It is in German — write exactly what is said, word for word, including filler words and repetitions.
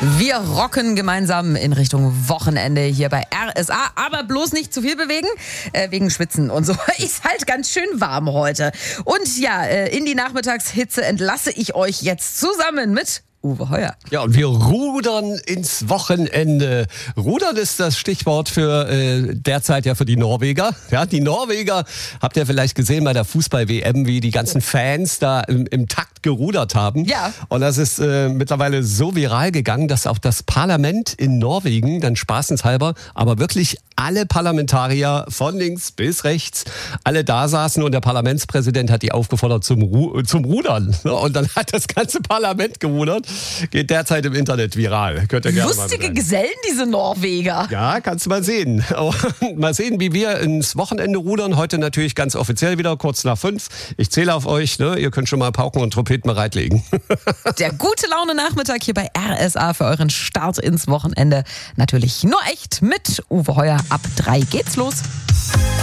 Wir rocken gemeinsam in Richtung Wochenende hier bei R S A, aber bloß nicht zu viel bewegen, äh, wegen Schwitzen und so. Ist halt ganz schön warm heute. Und ja, äh, in die Nachmittagshitze entlasse ich euch jetzt zusammen mit Uwe Heuer. Ja, und wir rudern ins Wochenende. Rudern ist das Stichwort für äh, derzeit ja für die Norweger. Ja, die Norweger, habt ihr vielleicht gesehen bei der Fußball-W M, wie die ganzen Fans da im, im Takt gerudert haben. Ja. Und das ist äh, mittlerweile so viral gegangen, dass auch das Parlament in Norwegen, dann spaßenshalber, aber wirklich alle Parlamentarier von links bis rechts, alle da saßen und der Parlamentspräsident hat die aufgefordert zum, Ru- zum Rudern. Und dann hat das ganze Parlament gerudert. Geht derzeit im Internet viral. Könnt ihr gerne Lustige mal Gesellen, diese Norweger. Ja, kannst du mal sehen. Und mal sehen, wie wir ins Wochenende rudern. Heute natürlich ganz offiziell wieder, kurz nach fünf. Ich zähle auf euch. Ne? Ihr könnt schon mal Pauken und Trompeten bereitlegen. Der gute Laune Nachmittag hier bei R S A für euren Start ins Wochenende. Natürlich nur echt mit Uwe Heuer. Ab drei geht's los.